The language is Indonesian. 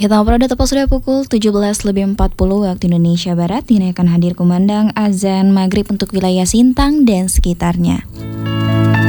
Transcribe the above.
Kita berada tepat sudah pukul 17.40 waktu Indonesia Barat. Ini akan hadir kumandang azan maghrib untuk wilayah Sintang dan sekitarnya.